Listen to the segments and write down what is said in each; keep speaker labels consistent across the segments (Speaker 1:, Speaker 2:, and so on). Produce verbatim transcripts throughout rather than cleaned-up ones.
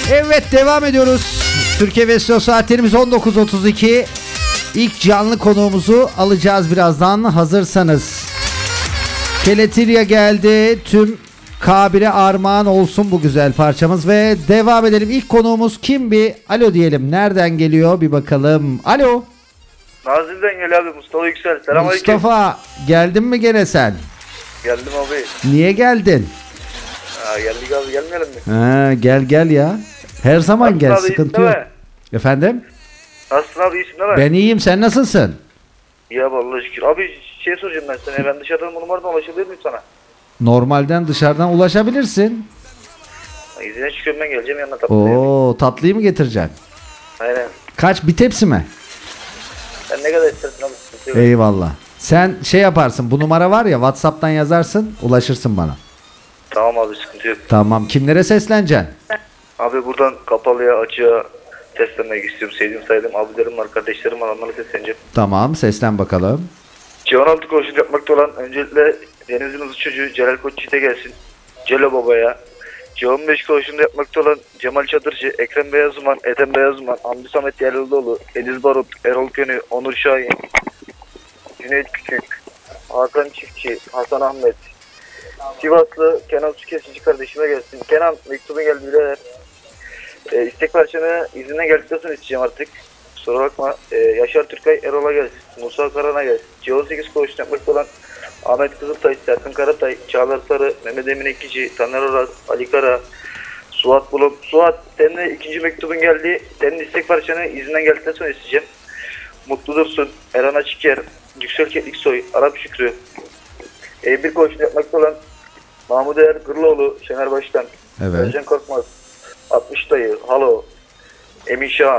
Speaker 1: Evet, devam ediyoruz. Türkiye Veslo saatlerimiz on dokuz otuz iki. İlk canlı konuğumuzu alacağız birazdan, hazırsanız. Keletirya geldi. Tüm Kabir'e armağan olsun bu güzel parçamız ve devam edelim. İlk konuğumuz kim, bir alo diyelim. Nereden geliyor bir bakalım. Alo.
Speaker 2: Nazilli'den geliyor abi, Mustafa Yüksel. Selamünaleyküm.
Speaker 1: Mustafa, geldin mi gene sen?
Speaker 2: Geldim abi.
Speaker 1: Niye geldin?
Speaker 2: Ha, geldik abi, gelmeyelim mi?
Speaker 1: Ha, gel gel ya. Her zaman
Speaker 2: Nasılsın
Speaker 1: gel,
Speaker 2: abi,
Speaker 1: sıkıntı
Speaker 2: iyisin
Speaker 1: yok.
Speaker 2: değil mi?
Speaker 1: Efendim?
Speaker 2: Nasılsın abi, iyisin değil mi?
Speaker 1: Ben iyiyim, sen nasılsın?
Speaker 2: İyi abi, Allah'a şükür. Abi şey soracağım ben sana. Ben dışarıdan bu numaradan ulaşabilir miyim sana?
Speaker 1: Normalden dışarıdan ulaşabilirsin.
Speaker 2: İzine çıkıyorum, ben geleceğim yanına tatlı.
Speaker 1: Oo, tatlıyı mı getireceksin?
Speaker 2: Aynen.
Speaker 1: Kaç, bir tepsi mi?
Speaker 2: Sen ne kadar istersin abi? Sıkıntı yok.
Speaker 1: Eyvallah. Sen şey yaparsın, bu numara var ya, WhatsApp'tan yazarsın, ulaşırsın bana.
Speaker 2: Tamam abi, sıkıntı yok.
Speaker 1: Tamam, kimlere sesleneceksin?
Speaker 2: Abi buradan kapalıya, açığa seslenmek istiyorum. Sevdiğim saydığım abilerim var, kardeşlerim var. Onlara sesleneceğim.
Speaker 1: Tamam, seslen bakalım.
Speaker 2: C on altı koşun yapmakta olan öncelikle Deniz'in hızlı çocuğu Celal Koçyiğit'e gelsin. Celo Baba'ya. C on beş koşunda yapmakta olan Cemal Çadırcı, Ekrem Beyazıman, Ethem Beyazıman, Hamdi Samet Yerlioğlu, Ediz Barut, Erol Könü, Onur Şahin, Cüneyt Küçük, Hakan Çiftçi, Hasan Ahmet, Sivaslı Kenan Su Kesici kardeşime gelsin. Kenan, mektubun geldi birader. E, istek parçanı izinden geldikten sonra isteyeceğim artık. Kusura bakma. E, Yaşar Türkay Erol'a gelsin. Musa Karan'a gelsin. C on sekiz koşun yapmakta olan Ahmet Kızıltay, Serkan Karatay, Çağlar Sarı, Mehmet Emin Ekici, Taner Oraz, Ali Kara, Suat Buluk. Suat, senin de ikinci mektubun geldi. Senin istek parçanı izinden geldikten sonra isteyeceğim. Mutlu Dursun, Erhan Açıker, Yüksel Ketliksoy, Arap Şükrü, E bir koşun yapmakta olan Mahmut Er Gırlıoğlu, Şener Baştan,
Speaker 1: Evet.
Speaker 2: Özcan Korkmaz, altmış Dayı, Halo, Emin Şahan,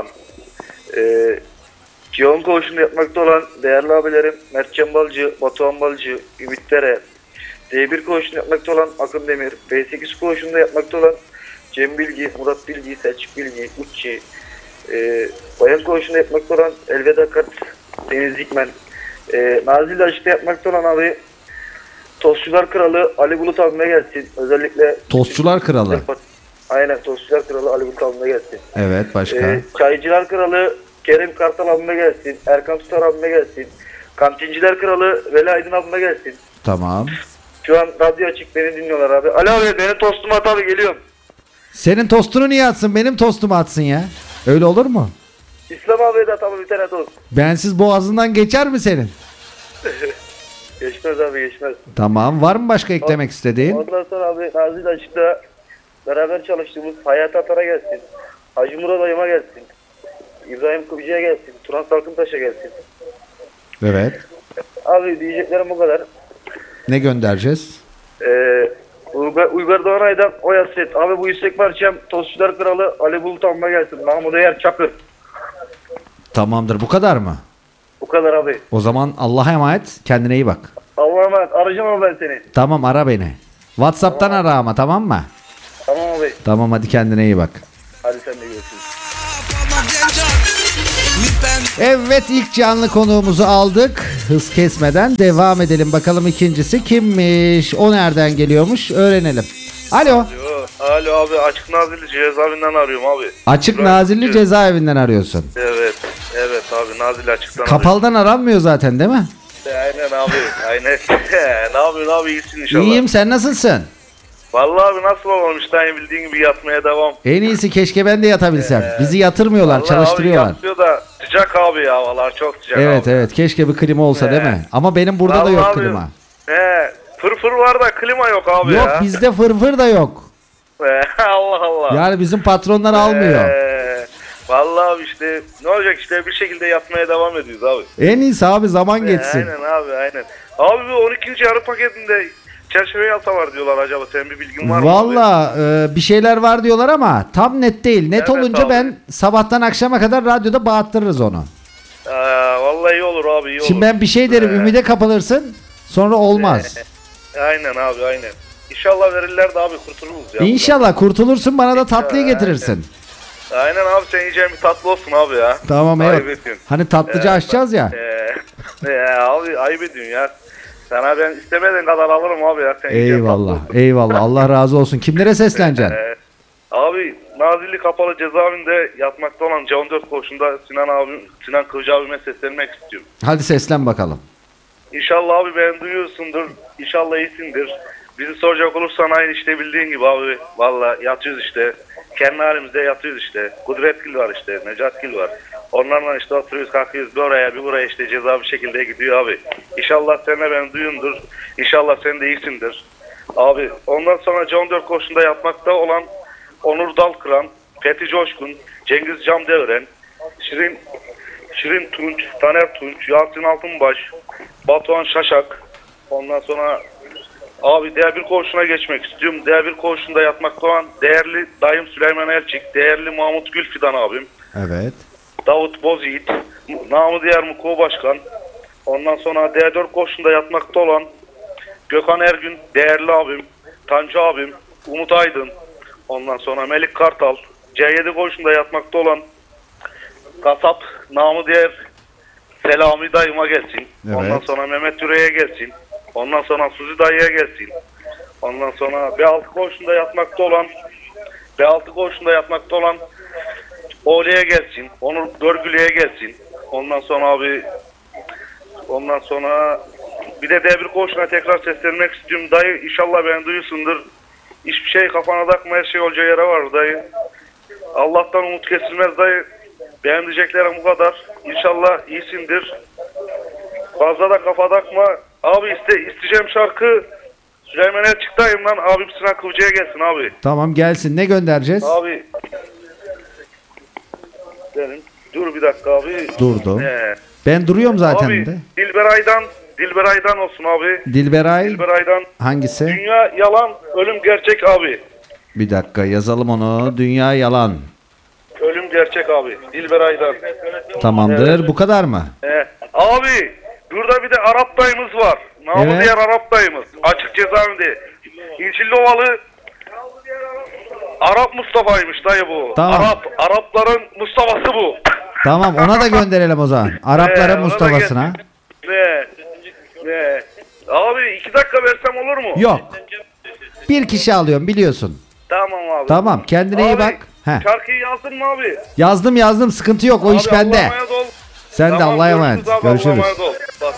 Speaker 2: e, C on koğuşunda yapmakta olan değerli abilerim Mertcan Balcı, Batuhan Balcı, Ümit Dere, D bir koğuşunda yapmakta olan Akın Demir, B sekiz koğuşunda yapmakta olan Cem Bilgi, Murat Bilgi, Selçuk Bilgi, Uççi, e, Bayan koğuşunda yapmakta olan Elveda Kart, Deniz Dikmen, e, Nazilli Aşk'ta yapmakta olan abi Tostçular Kralı Ali Bulut abime gelsin. Özellikle
Speaker 1: Tostçular Kralı.
Speaker 2: Aynen, Tostçular Kralı Ali Bulut abime gelsin.
Speaker 1: Evet, başka?
Speaker 2: Ee, Çaycılar Kralı Kerim Kartal abime gelsin. Erkan Tutar abime gelsin. Kantinciler Kralı Veli Aydın abime gelsin.
Speaker 1: Tamam.
Speaker 2: Şu an radyo açık, beni dinliyorlar abi. Ali abi, benim tostumu at abi, geliyorum.
Speaker 1: Senin tostunu niye atsın, benim tostumu atsın ya? Öyle olur mu?
Speaker 2: İslam abi de at abi, bir tane tost.
Speaker 1: Bensiz boğazından geçer mi senin?
Speaker 2: Geçmez abi, geçmez.
Speaker 1: Tamam, var mı başka eklemek istediğin?
Speaker 2: Ondan sonra abi Nazilli Açık'ta beraber çalıştığımız Hayat Atar'a gelsin. Hacı Murat Ayım'a gelsin. İbrahim Kıbıcı'ya gelsin. Turan Salkıntaş'a gelsin.
Speaker 1: Evet.
Speaker 2: Abi diyeceklerim bu kadar.
Speaker 1: Ne göndereceğiz?
Speaker 2: Ee, Uygar, Uygar Doğanay'dan o yaset. Abi bu istek parçam Tostçular Kralı Ali Bulut abime gelsin. Mahmut Eğer Çakır.
Speaker 1: Tamamdır, bu kadar mı?
Speaker 2: Bu kadar abi.
Speaker 1: O zaman Allah'a emanet, kendine iyi bak.
Speaker 2: Allah'a emanet. Arayacağım ama ben seni.
Speaker 1: Tamam, ara beni. WhatsApp'tan ara ama, tamam mı?
Speaker 2: Tamam abi.
Speaker 1: Tamam, hadi kendine iyi bak.
Speaker 2: Hadi sen de görüşürüz.
Speaker 1: Evet, ilk canlı konuğumuzu aldık. Hız kesmeden devam edelim. Bakalım ikincisi kimmiş? O nereden geliyormuş? Öğrenelim. Alo.
Speaker 2: Alo, alo abi, Açık Nazilli cezaevinden arıyorum abi.
Speaker 1: Açık
Speaker 2: İbrahim
Speaker 1: Nazilli
Speaker 2: Kıbıcı.
Speaker 1: cezaevinden arıyorsun.
Speaker 2: Evet, evet abi, Nazilli Açık'tan
Speaker 1: Kapaldan aranmıyor zaten, değil mi?
Speaker 2: arıyorum. Aynen abi, aynen. Ne yapıyorsun abi, iyisin inşallah.
Speaker 1: İyiyim, sen nasılsın?
Speaker 2: Vallahi abi, nasıl olalım işte, aynı bildiğin gibi yatmaya devam.
Speaker 1: En iyisi, keşke ben de yatabilsem. Bizi yatırmıyorlar,
Speaker 2: Vallahi
Speaker 1: çalıştırıyorlar.
Speaker 2: Abi yatıyor da sıcak abi ya, vallahi çok sıcak
Speaker 1: Evet
Speaker 2: abi.
Speaker 1: evet, keşke bir klima olsa,
Speaker 2: He.
Speaker 1: değil mi? Ama benim burada da
Speaker 2: Vallahi
Speaker 1: yok
Speaker 2: abi,
Speaker 1: klima.
Speaker 2: He, fırfır var da klima yok abi
Speaker 1: Yok,
Speaker 2: ya.
Speaker 1: bizde fırfır da yok.
Speaker 2: He, Allah Allah.
Speaker 1: Yani bizim patronlar almıyor.
Speaker 2: He, vallahi abi işte ne olacak, işte bir şekilde yatmaya devam ediyoruz abi.
Speaker 1: En iyisi abi, zaman
Speaker 2: He,
Speaker 1: geçsin.
Speaker 2: aynen abi, aynen. Abi bu on ikinci yarı paketinde çerçeve yalta var diyorlar, acaba senin bir bilgin var mı?
Speaker 1: Valla e, bir şeyler var diyorlar ama tam net değil. Net
Speaker 2: Evet
Speaker 1: olunca
Speaker 2: abi.
Speaker 1: ben sabahtan akşama kadar radyoda bağıttırırız onu.
Speaker 2: Aa, vallahi iyi olur abi, iyi olur.
Speaker 1: Şimdi ben bir şey derim,
Speaker 2: He.
Speaker 1: ümide kapılırsın, sonra olmaz.
Speaker 2: Aynen abi, aynen. İnşallah verirler de abi, kurtuluruz ya.
Speaker 1: İnşallah kurtulursun, bana da tatlıyı
Speaker 2: Aynen.
Speaker 1: getirirsin.
Speaker 2: Aynen abi, sen yiyeceğin bir tatlı olsun abi ya.
Speaker 1: Tamam,
Speaker 2: Ayıp
Speaker 1: evet.
Speaker 2: ediyorsun.
Speaker 1: Hani tatlıcı
Speaker 2: Ee,
Speaker 1: açacağız ya.
Speaker 2: Ee, ya abi ayıp ediyorsun ya. Sana ben istemeden kadar alırım abi ya. Sen yiyeceğin
Speaker 1: Eyvallah,
Speaker 2: tatlı olsun.
Speaker 1: eyvallah. Allah razı olsun. Kimlere sesleneceksin?
Speaker 2: Ee,
Speaker 3: Abi Nazilli Kapalı Cezaevinde yatmakta olan C on dört koğuşunda Sinan abim, Sinan Kılıcı abime seslenmek istiyorum.
Speaker 1: Hadi seslen bakalım.
Speaker 3: İnşallah abi beni duyuyorsundur. İnşallah iyisindir. Bizi soracak olursan aynı işte bildiğin gibi abi. Valla yatıyoruz işte. Kendi halimizde yatıyoruz işte. Kudretgil var işte. Necatgil var. Onlarla işte oturuyoruz kalkıyoruz. Bir oraya bir buraya işte ceza bir şekilde gidiyor abi. İnşallah sen de beni duyundur. İnşallah sen de iyisindir. Abi ondan sonra C on dört koğuşunda yatmakta olan Onur Dalkıran, Fethi Coşkun, Cengiz Camdevren, Şirin Şirin Tunç, Taner Tunç, Yasin Altınbaş, Batuhan Şaşak. Ondan sonra abi D bir koğuşuna geçmek istiyorum. D bir koğuşunda yatmakta olan değerli dayım Süleyman Elçik, değerli Mahmut Gülfidan abim,
Speaker 1: Evet.
Speaker 3: Davut Bozyiğit, namı diğer Muko Başkan. Ondan sonra D dört koğuşunda yatmakta olan Gökhan Ergün, değerli abim, Tanju abim, Umut Aydın. Ondan sonra Melik Kartal, C yedi koğuşunda yatmakta olan Kasap, namı diğer Selami dayıma gelsin.
Speaker 1: Evet.
Speaker 3: Ondan sonra Mehmet Yüreğe gelsin. Ondan sonra Suzi dayıya gelsin. Ondan sonra B altı koğuşunda yatmakta olan B altı koğuşunda yatmakta olan Oğlu'ya gelsin. Onur Görgülü'ye gelsin. Ondan sonra abi ondan sonra bir de D bir koğuşuna tekrar seslenmek istiyorum. Dayı inşallah beni duyuyorsundur. Hiçbir şey kafana takma, her şey olacağı yere var dayı. Allah'tan umut kesilmez dayı. Benim diyeceklerim bu kadar. İnşallah iyisindir. Fazla da kafa takma. Abi iste, isteyeceğim şarkı Süleyman Elçik dayımdan abim Sinan Kılıcı'ya gelsin abi.
Speaker 1: Tamam gelsin. Ne göndereceğiz?
Speaker 3: Abi. Benim. Dur bir dakika abi.
Speaker 1: Durdu.
Speaker 3: Ee,
Speaker 1: Ben duruyorum zaten
Speaker 3: abi
Speaker 1: de.
Speaker 3: Dilberay'dan Dilberay'dan olsun abi.
Speaker 1: Dilberay
Speaker 3: Dilberay'dan.
Speaker 1: hangisi?
Speaker 3: Dünya yalan, ölüm gerçek abi.
Speaker 1: Bir dakika yazalım onu. Dünya yalan.
Speaker 3: Ölüm gerçek abi. Dilberay'dan.
Speaker 1: Tamamdır.
Speaker 3: Evet.
Speaker 1: Bu kadar mı?
Speaker 3: Ee, abi burada bir de Arap dayımız var. Namı
Speaker 1: Evet.
Speaker 3: diğer Arap dayımız. Açık cezaevinde. İnciliovalı Arap Mustafa'ymış dayı bu.
Speaker 1: Tamam.
Speaker 3: Arap, Arapların Mustafa'sı bu.
Speaker 1: Tamam ona da gönderelim o zaman. Arapların
Speaker 3: Ee, ona da
Speaker 1: Mustafa'sına.
Speaker 3: Ne? Ne? Abi iki dakika versem olur mu?
Speaker 1: Yok. Bir kişi alıyorum biliyorsun.
Speaker 3: Tamam abi.
Speaker 1: Tamam kendine iyi
Speaker 3: Abi,
Speaker 1: bak. Heh.
Speaker 3: şarkıyı yazdın mı abi?
Speaker 1: Yazdım yazdım sıkıntı yok o iş
Speaker 3: Abi,
Speaker 1: bende.
Speaker 3: Allah'a emanet ol.
Speaker 1: Sen de
Speaker 3: Tamam,
Speaker 1: Allah'a emanet.
Speaker 3: görüşürüz abi,
Speaker 1: Görüşürüz.
Speaker 3: Allah'a emanet ol. Bak.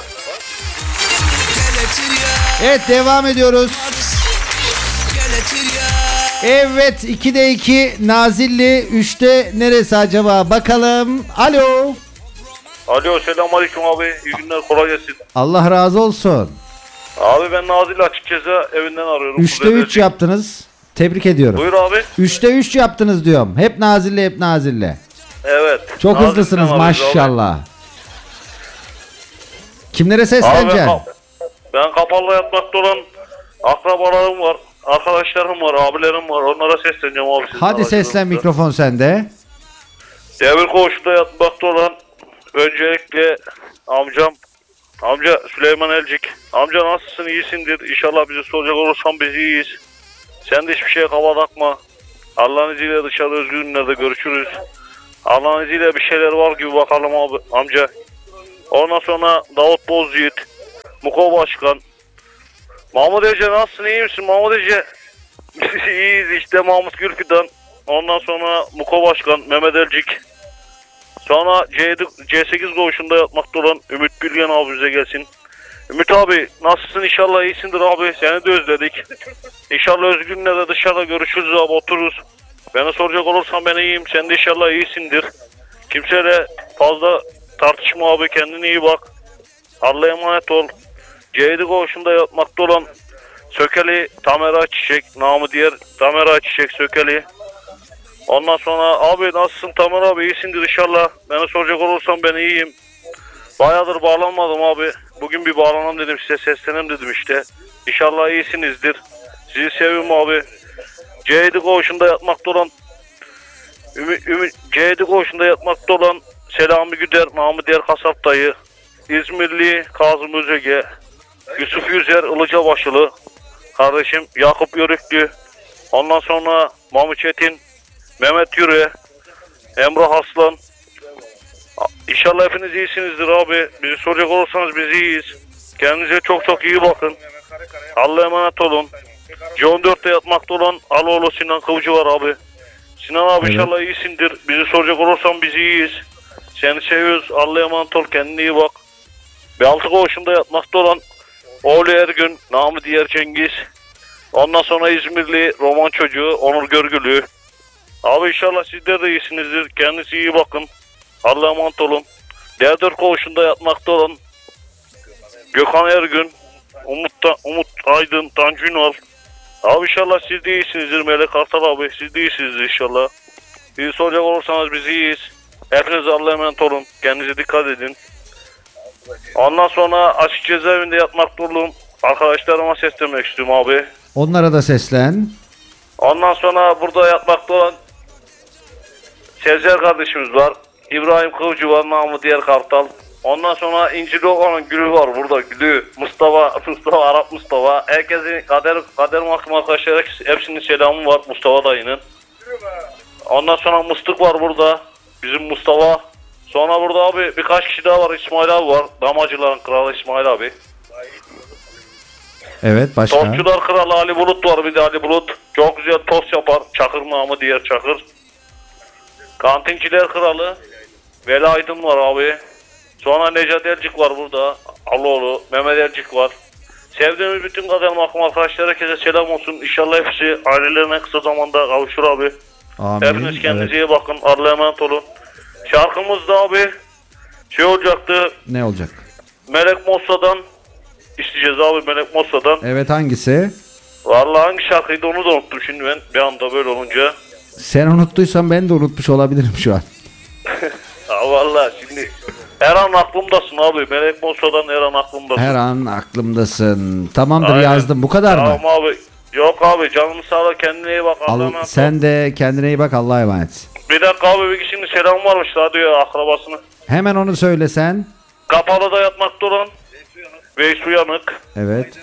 Speaker 1: Evet devam ediyoruz. Evet ikide iki Nazilli, üçte neresi acaba bakalım. Alo.
Speaker 3: Alo selamünaleyküm abi. İyi günler, kolay gelsin.
Speaker 1: Allah razı olsun.
Speaker 3: Abi ben Nazilli Açık Ceza evinden arıyorum.
Speaker 1: Üçte üç yaptınız. Tebrik ediyorum.
Speaker 3: Buyur abi.
Speaker 1: Üçte üç yaptınız diyorum. Hep Nazilli hep Nazilli.
Speaker 3: Evet.
Speaker 1: Çok
Speaker 3: Nazilli'den
Speaker 1: hızlısınız
Speaker 3: arıyoruz abi.
Speaker 1: maşallah. Kimlere
Speaker 3: Abi ben,
Speaker 1: sesleneceksin?
Speaker 3: kap- ben kapalı yatmakta olan akrabalarım var. Arkadaşlarım var, abilerim var. Onlara sesleneceğim abi. sizin
Speaker 1: Hadi
Speaker 3: aracılığınızla.
Speaker 1: seslen mikrofon sende.
Speaker 3: Devir koğuşunda yatmakta olan öncelikle amcam, amca Süleyman Elcik. Amca nasılsın, iyisindir. İnşallah bizi soracak olursan biz iyiyiz. Sen de hiçbir şeye kafa takma. Allah'ın izniyle dışarıda özgür günlerde görüşürüz. Allah'ın izniyle bir şeyler var gibi bakalım abi, amca. Ondan sonra Davut Bozyiğit, Muko Başkan. Mahmut Ece nasılsın, iyi misin Mahmut Ece? İyiyiz işte, Mahmut Gülfidan. Ondan sonra Muko Başkan, Mehmet Elcik. Sonra C, C sekiz koğuşunda yatmakta olan Ümit Bilgen abimize gelsin. Ümit abi nasılsın, inşallah iyisindir abi, seni de özledik. İnşallah özgürlüğünde dışarıda görüşürüz abi, otururuz. Beni soracak olursan ben iyiyim, sen de inşallah iyisindir. Kimseyle fazla tartışma abi, kendine iyi bak. Allah'a emanet ol. C yedi koğuşunda yatmakta olan Sökeli Tamer Çiçek, namı diğer Tamer Çiçek Sökeli. Ondan sonra abi nasılsın Tamer abi, iyisindir inşallah. Beni soracak olursan ben iyiyim. Bayağıdır bağlanmadım abi. Bugün bir bağlanalım dedim, size seslenem dedim işte. İnşallah iyisinizdir. Sizi seviyorum abi. C yedi koğuşunda yatmakta olan Ümit, Ümit, C yedi koğuşunda yatmakta olan Selami Güder, namı diğer Kasap dayı. İzmirli Kazım Özege, Yusuf Yüzer Ilıcabaşılı, kardeşim Yakup Yörüklü, ondan sonra Mahmut Çetin, Mehmet Yüre, Emrah Aslan. İnşallah hepiniz iyisinizdir abi. Bizi soracak olursanız biz iyiyiz. Kendinize çok çok iyi bakın. Allah'a emanet olun. C on dörtte yatmakta olan Aloğlu Sinan Kılıcı var abi. Sinan abi
Speaker 1: Evet.
Speaker 3: inşallah iyisindir. Bizi soracak olursan biz iyiyiz. Seni seviyoruz. Allah'a emanet ol. Kendine iyi bak. Bir altı koğuşunda yatmakta olan oğlu Ergün, namı diğer Cengiz. Ondan sonra İzmirli roman çocuğu Onur Görgülü. Abi inşallah sizler de iyisinizdir. Kendinize iyi bakın. Allah'a emanet olun. D dört koğuşunda yatmakta olan Gökhan Ergün, Umut, da, Umut Aydın, Tanju Ünal. Abi inşallah siz de iyisinizdir Melek Kartal abi. Siz de iyisinizdir inşallah. Bizi soracak olursanız biz iyiyiz. Hepiniz Allah'a emanet olun. Kendinize dikkat edin. Ondan sonra açık cezaevinde yatmakta olduğum arkadaşlarıma seslenmek istiyorum abi.
Speaker 1: Onlara da seslen.
Speaker 3: Ondan sonra burada yatmakta olan Sezer kardeşimiz var. İbrahim Kılıcı var, namı diğer Kartal. Ondan sonra İncili olan Gülü var burada. Gülü, Mustafa, Mustafa, Arap Mustafa. Herkesin kader, kader mahkum arkadaşlar hepsinin selamı var Mustafa dayının. Ondan sonra Mıstık var burada. Bizim Mustafa. Sonra burada abi birkaç kişi daha var. İsmail abi var. Damacıların kralı İsmail abi.
Speaker 1: Evet, başka.
Speaker 3: Tostçular kralı Ali Bulut var, bir de Ali Bulut. Çok güzel tost yapar. Çakır namı diğer Çakır. Kantinciler kralı Veli Aydın var abi. Sonra Necat Elcik var burada. Aloğlu, Mehmet Elcik var. Sevdiğimiz bütün kader mahkum arkadaşlara herkese selam olsun. İnşallah hepsi ailelerine kısa zamanda kavuşur abi.
Speaker 1: Amin.
Speaker 3: Hepiniz kendinize
Speaker 1: Evet.
Speaker 3: iyi bakın. Allah'a emanet olun. Şarkımız da abi şey olacaktı.
Speaker 1: Ne olacak?
Speaker 3: Melek Mossa'dan isteyeceğiz abi, Melek Mossa'dan.
Speaker 1: Evet, hangisi?
Speaker 3: Vallahi hangi şarkıydı onu da unuttum şimdi ben bir anda böyle olunca.
Speaker 1: Sen unuttuysan ben de unutmuş olabilirim şu an.
Speaker 3: Ha vallahi şimdi her an aklımdasın abi. Melek Mossa'dan her an aklımdasın.
Speaker 1: Her an aklımdasın. Tamamdır,
Speaker 3: Aynen.
Speaker 1: yazdım. Bu kadar mı?
Speaker 3: Tamam abi. Yok abi, canını sağla, kendine iyi bak. Allah'a
Speaker 1: Al,
Speaker 3: emanet ol.
Speaker 1: sen de kendine iyi bak. Allah'a emanet.
Speaker 3: Bir dakika abi, bir kişinin selamı varmış radyoya, akrabasını.
Speaker 1: Hemen onu söylesen.
Speaker 3: Kapalıda yatmakta olan Veys Uyanık.
Speaker 1: Evet.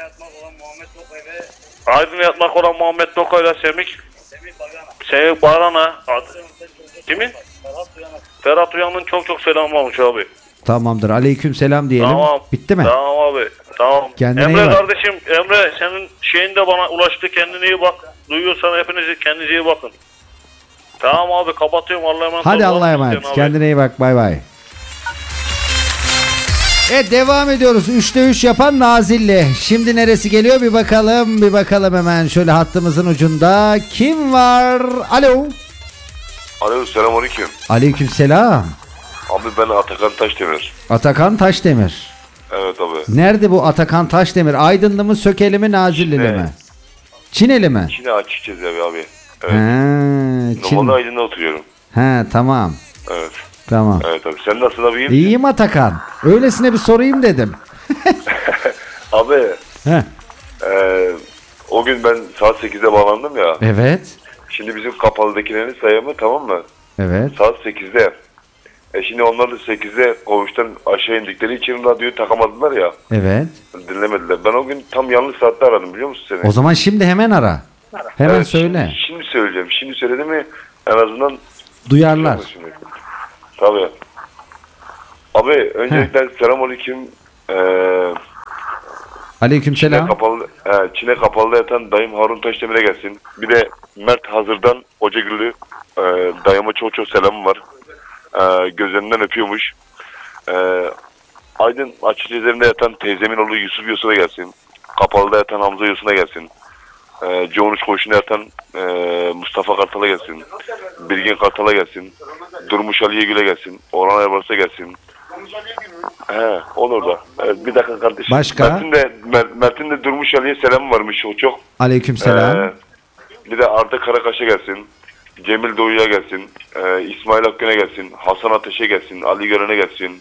Speaker 3: Aydın yatmak olan Muhammed Nokay'la Semih. Semih Baran'a. Kimin? Ferhat Uyanık'ın çok çok selamı varmış abi.
Speaker 1: Tamamdır. Aleyküm selam diyelim.
Speaker 3: Tamam.
Speaker 1: Bitti mi?
Speaker 3: Tamam abi. Tamam.
Speaker 1: Kendine iyi
Speaker 3: Emre
Speaker 1: bak.
Speaker 3: kardeşim, Emre senin şeyin de bana ulaştı. Kendine iyi bak. Duyuyorsan hepinizi kendinize iyi bakın. Tamam abi, kapatıyorum. Allah'a emanet
Speaker 1: Hadi
Speaker 3: olun.
Speaker 1: Allah'a emanet. Kendine iyi bak. Bay bay. Evet, devam ediyoruz. Üçte üç yapan Nazilli. Şimdi neresi geliyor bir bakalım. Bir bakalım hemen şöyle hattımızın ucunda. Kim var? Alo.
Speaker 4: Alo, selamünaleyküm.
Speaker 1: Aleyküm selam.
Speaker 4: Abi ben Atakan Taşdemir.
Speaker 1: Atakan Taşdemir.
Speaker 4: Evet abi.
Speaker 1: Nerede bu Atakan Taşdemir? Aydınlı mı, Sökeli mi, Nazilli
Speaker 4: Çin'de.
Speaker 1: mi? Çineli mi?
Speaker 4: Çin'e açık cezaevi abi.
Speaker 1: He,
Speaker 4: Evet.
Speaker 1: Çin.
Speaker 4: Normalde Aydın'da oturuyorum.
Speaker 1: He, tamam.
Speaker 4: Evet.
Speaker 1: Tamam.
Speaker 4: Evet abi. Sen nasılsın abi? İyi misin?
Speaker 1: İyiyim Atakan. Öylesine bir sorayım dedim.
Speaker 4: Abi
Speaker 1: He.
Speaker 4: e, o gün ben saat sekizde bağlandım ya.
Speaker 1: Evet.
Speaker 4: Şimdi bizim kapalıdakilerin sayımı, tamam mı?
Speaker 1: Evet.
Speaker 4: Saat sekizde. E şimdi onlar da sekizde koğuştan aşağı indikleri için radyoyu takamadılar ya.
Speaker 1: Evet.
Speaker 4: Dinlemediler. Ben o gün tam yanlış saatte aradım, biliyor musun seni?
Speaker 1: O zaman şimdi hemen ara. Hemen
Speaker 4: Evet,
Speaker 1: söyle.
Speaker 4: Şimdi, şimdi söyleyeceğim. Şimdi söyledi mi en azından
Speaker 1: Duyarlar.
Speaker 4: Şimdi. Tabii. Abi öncelikle selamünaleyküm. Ee,
Speaker 1: Aleyküm
Speaker 4: Çin'e
Speaker 1: selam.
Speaker 4: kapalı, he, Çin'e kapalı yatan dayım Harun Taşdemir'e gelsin. Bir de Mert Hazır'dan Hocagül'ü e, dayıma çok çok selamım var. E, gözlerinden öpüyormuş. E, Aydın açık cezaevinde yatan teyzemin oğlu Yusuf Yosun'a gelsin. Kapalıda yatan Hamza Yosun'a gelsin. E, C on üç koğuşuna yatan e, Mustafa Kartal'a gelsin. Bilgin Kartal'a gelsin. Durmuş Aliye Gül'e gelsin. Orhan Erbars'a gelsin. He, olur da. Evet, bir dakika kardeşim.
Speaker 1: Başka?
Speaker 4: Mert'in de, Mer- Mert'in de Durmuş Ali'ye selam varmış o çok.
Speaker 1: Aleyküm selam.
Speaker 4: Ee, bir de Arda Karakaş'a gelsin. Cemil Doğu'ya gelsin. Ee, İsmail Akgün'e gelsin. Hasan Ateş'e gelsin. Ali Gören'e gelsin.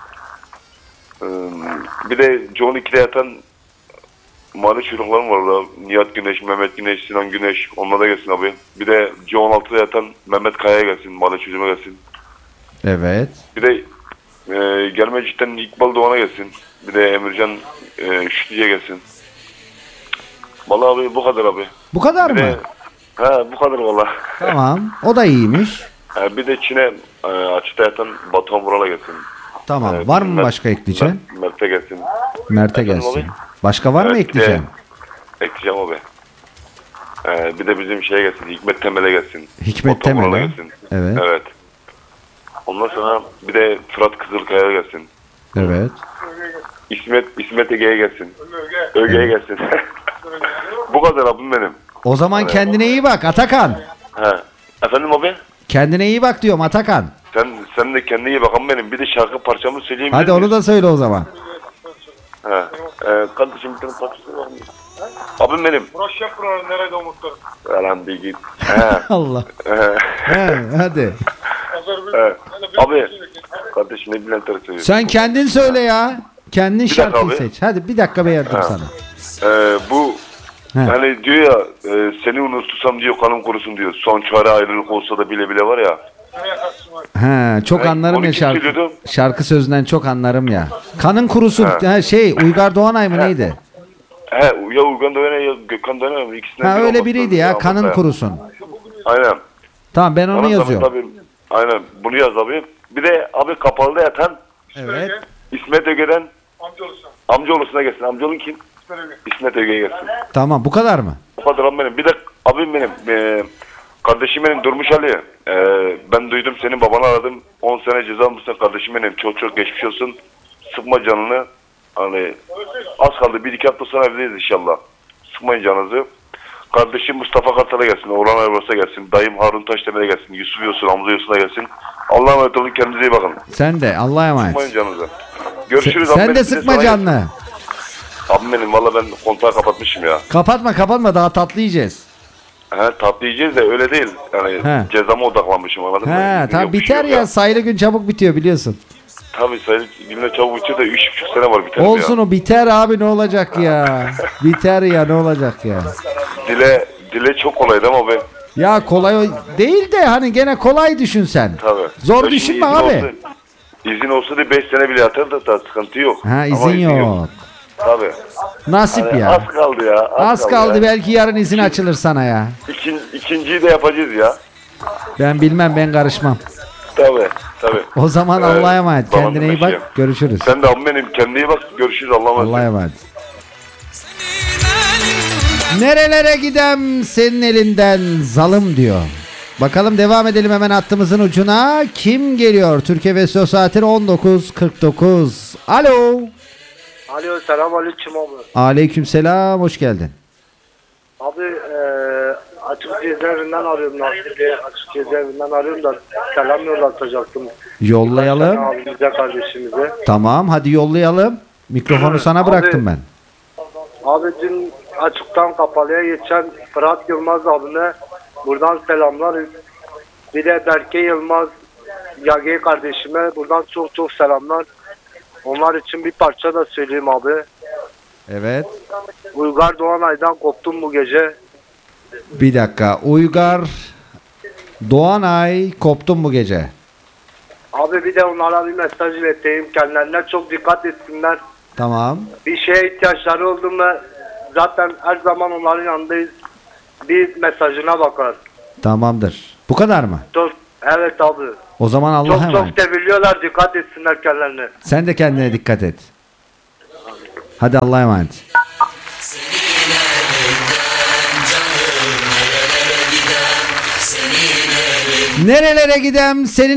Speaker 4: Ee, bir de John iki'de yatan mali çocuklarım var orada. Nihat Güneş, Mehmet Güneş, Sinan Güneş. Onlara gelsin abi. Bir de John altı'da yatan Mehmet Kaya'ya gelsin. Mali çocuğuma gelsin.
Speaker 1: Evet.
Speaker 4: Bir de e, Gelmecik'ten İkbal Doğan'a gelsin. Bir de Emircan e, Şütü'ye gelsin. Vallahi abi bu kadar abi.
Speaker 1: Bu kadar
Speaker 4: Bir
Speaker 1: mı?
Speaker 4: de, he bu kadar valla.
Speaker 1: Tamam. O da iyiymiş.
Speaker 4: E, bir de Çin'e e, açıkta yatan Batuhan Vural'a gelsin.
Speaker 1: Tamam.
Speaker 4: E,
Speaker 1: Var mı
Speaker 4: Mert-
Speaker 1: başka ekleyeceğin?
Speaker 4: Mert- Mert'e gelsin.
Speaker 1: Mert'e
Speaker 4: Efendim
Speaker 1: gelsin.
Speaker 4: abi?
Speaker 1: Başka var mı
Speaker 4: Evet, bir de
Speaker 1: ekleyeceğin?
Speaker 4: Ekleyeceğim abi. Ee, bir de bizim şeye gelsin. Hikmet Temel'e gelsin.
Speaker 1: Hikmet
Speaker 4: Otomobil'e
Speaker 1: Temel'e.
Speaker 4: gelsin.
Speaker 1: Evet.
Speaker 4: Evet. Ondan sonra bir de Fırat Kızılkaya'ya gelsin.
Speaker 1: Evet.
Speaker 4: İsmet İsmet Ege'ye gelsin. Öge'ye gelsin. Bu kadar abim benim.
Speaker 1: O zaman kendine iyi bak Atakan.
Speaker 4: He. Efendim abi?
Speaker 1: Kendine iyi bak diyorum Atakan.
Speaker 4: Sen sen de kendine iyi bak abim benim. Bir de şarkı parçamı söyleyeyim.
Speaker 1: Hadi onu da söyle o zaman.
Speaker 4: He. Ee, kardeşim bir tane parçası var mı? Abim benim.
Speaker 5: Broş yap buranın nerede umutlarım.
Speaker 4: Lan bir git. He.
Speaker 1: Allah.
Speaker 4: He.
Speaker 1: He, hadi.
Speaker 5: Hazır bir.
Speaker 4: He.
Speaker 5: Hele bir-
Speaker 4: Abi. Kardeşim ne Bülent Ersoy söylüyor.
Speaker 1: Sen kendin söyle ya. Kendin
Speaker 4: dakika
Speaker 1: şarkıyı
Speaker 4: abi.
Speaker 1: seç. Hadi bir dakika beğendim
Speaker 4: Ha.
Speaker 1: sana.
Speaker 4: Ee, bu
Speaker 1: He.
Speaker 4: hani diyor ya e, seni unutursam diyor kanım kurusun diyor. Son çare ayrılık olsa da bile bile var ya.
Speaker 5: Nereye kaçsın var?
Speaker 1: He, çok
Speaker 4: Hey,
Speaker 1: anlarım
Speaker 4: onu
Speaker 1: ya
Speaker 4: kim
Speaker 1: şarkı.
Speaker 4: söylüyordu?
Speaker 1: Şarkı sözünden çok anlarım ya. Kanın kurusun.
Speaker 4: Ha.
Speaker 1: Ha, şey Uygar Doğanay mı
Speaker 4: Ha.
Speaker 1: neydi?
Speaker 4: He ya Urgan Döner ya Gökhan Döner mi? İkisinden
Speaker 1: Ha
Speaker 4: biri
Speaker 1: öyle
Speaker 4: olması
Speaker 1: biriydi
Speaker 4: lazım
Speaker 1: ya.
Speaker 4: ama
Speaker 1: Kanın
Speaker 4: ya.
Speaker 1: kurusun.
Speaker 4: Aynen.
Speaker 1: Tamam ben onu
Speaker 4: Bana tabii,
Speaker 1: yazıyorum.
Speaker 4: tabii, aynen bunu yaz abi. Bir de abi kapalıda yatan
Speaker 1: Evet.
Speaker 4: İsmet Öge'den
Speaker 5: Amcaoğlu'sun.
Speaker 4: amcaoğlusuna gelsin. Amcaoğlun kim?
Speaker 5: Söyle.
Speaker 4: İsmet Öge'ye gelsin.
Speaker 1: Tamam bu kadar mı?
Speaker 4: O kadar abi benim. Bir de abim benim. E, kardeşim benim Durmuş Ali. E, ben duydum senin babanı aradım. on sene ceza almışsın kardeşim benim. Çok çok geçmiş olsun. Sıkma canını. Hani az kaldı. Bir iki hafta sonra evdeyiz inşallah. Sıkmayın canınızı. Kardeşim Mustafa Kartal'a gelsin. Orhan Aybas'a gelsin. Dayım Harun Taşdemir'e gelsin. Yusuf Yosun, Hamza Yosun'a gelsin. Allah'a emanet olun. Kendinize iyi bakın.
Speaker 1: Sen de Allah'a emanet.
Speaker 4: Sıkmayın canınızı. Görüşürüz.
Speaker 1: Sen,
Speaker 4: abi.
Speaker 1: sen
Speaker 4: Bir
Speaker 1: de sıkma
Speaker 4: sana-
Speaker 1: canını.
Speaker 4: Abim benim valla ben kontağı kapatmışım ya.
Speaker 1: Kapatma kapatma daha tatlı yiyeceğiz.
Speaker 4: He tatlı yiyeceğiz de öyle değil. Yani
Speaker 1: He.
Speaker 4: cezama odaklanmışım anladın mı?
Speaker 1: He
Speaker 4: Yok,
Speaker 1: tamam
Speaker 4: bir şey
Speaker 1: biter
Speaker 4: yok
Speaker 1: ya. Sayılı gün çabuk bitiyor biliyorsun.
Speaker 4: Tabii sayılı günler çabuk bitiyor da üç buçuk sene var biter
Speaker 1: Olsun
Speaker 4: ya.
Speaker 1: o biter abi ne olacak ya. Biter ya ne olacak ya.
Speaker 4: Dile, dile çok kolay değil mi abi?
Speaker 1: Ya kolay o- değil de hani gene kolay düşün sen.
Speaker 4: Tabii.
Speaker 1: Zor
Speaker 4: Ya şimdi
Speaker 1: düşünme
Speaker 4: izin
Speaker 1: abi.
Speaker 4: Olsa, izin olsa da beş sene bile atar da, da sıkıntı yok.
Speaker 1: Ha
Speaker 4: Ama
Speaker 1: izin yok.
Speaker 4: Tabii.
Speaker 1: Nasip
Speaker 4: Hani
Speaker 1: ya.
Speaker 4: az kaldı ya. Az,
Speaker 1: Az kaldı
Speaker 4: ya.
Speaker 1: belki yarın izin açılır sana ya.
Speaker 4: İkin, ikinciyi de yapacağız ya.
Speaker 1: Ben bilmem ben karışmam.
Speaker 4: Tabii. Tabii.
Speaker 1: O zaman
Speaker 4: Ee,
Speaker 1: Allah'a emanet.
Speaker 4: tamam,
Speaker 1: Kendine iyi
Speaker 4: meşeyim.
Speaker 1: bak. Görüşürüz.
Speaker 4: Sen de abim benim kendine iyi bak. Görüşürüz. Allah'a emanet.
Speaker 1: Allah'a emanet. Nerelere gidem senin elinden zalım diyor. Bakalım devam edelim hemen hattımızın ucuna. Kim geliyor? Türkiye ve Saat'in on dokuz kırk dokuz. Alo.
Speaker 2: Alo selam aleyküm abi.
Speaker 1: Aleykümselam. Hoş geldin.
Speaker 2: Abi eee açık cezaevinden arıyorum Nasip'i. Açık cezaevinden arıyorum da selam yollatacaktım.
Speaker 1: Yollayalım.
Speaker 2: Abimize kardeşimize.
Speaker 1: Tamam hadi yollayalım. Mikrofonu sana
Speaker 2: Abi-
Speaker 1: bıraktım ben.
Speaker 2: Abi dün açıktan kapalıya geçen Fırat Yılmaz abime buradan selamlar. Bir de Berke Yılmaz Yage kardeşime buradan çok çok selamlar. Onlar için bir parça da söyleyeyim abi.
Speaker 1: Evet.
Speaker 2: Uygar Doğanay'dan koptum bu gece.
Speaker 1: Bir dakika. Uygar Doğanay koptum bu gece.
Speaker 2: Abi bir de onlara bir mesaj ileteyim. Kendilerine çok dikkat etsinler.
Speaker 1: Tamam.
Speaker 2: Bir şeye ihtiyaçları oldu mu zaten her zaman onların yanındayız. Bir mesajına bakar.
Speaker 1: Tamamdır. Bu kadar mı?
Speaker 2: Çok, evet abi.
Speaker 1: O zaman Allah'a
Speaker 2: Çok
Speaker 1: emanet.
Speaker 2: çok seviliyorlar. Dikkat etsinler kendilerine.
Speaker 1: Sen de kendine dikkat et. Hadi Allah'a emanet. Nerelere gidem senin